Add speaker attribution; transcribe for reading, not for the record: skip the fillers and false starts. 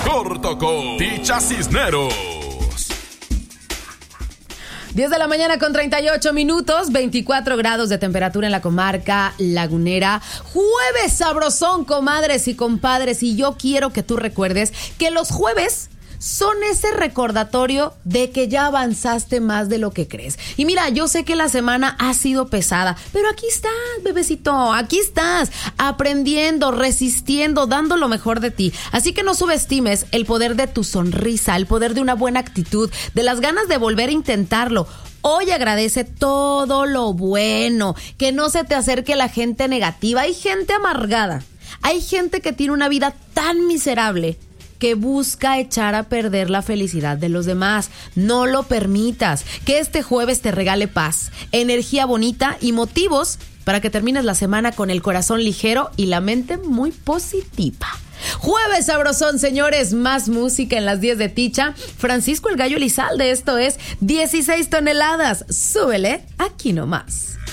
Speaker 1: corto con Ticha Cisneros.
Speaker 2: 10 de la mañana con 38 minutos, 24 grados de temperatura en la comarca lagunera. Jueves sabrosón, comadres y compadres. Y yo quiero que tú recuerdes que los jueves son ese recordatorio de que ya avanzaste más de lo que crees. Y mira, yo sé que la semana ha sido pesada, pero aquí estás, bebecito, aquí estás, aprendiendo, resistiendo, dando lo mejor de ti. Así que no subestimes el poder de tu sonrisa, el poder de una buena actitud, de las ganas de volver a intentarlo. Hoy agradece todo lo bueno, que no se te acerque la gente negativa. Hay gente amargada, hay gente que tiene una vida tan miserable que busca echar a perder la felicidad de los demás. No lo permitas. Que este jueves te regale paz, energía bonita y motivos para que termines la semana con el corazón ligero y la mente muy positiva. Jueves sabrosón, señores. Más música en las 10 de Ticha. Francisco el Gallo Elizalde, esto es 16 toneladas. Súbele aquí nomás.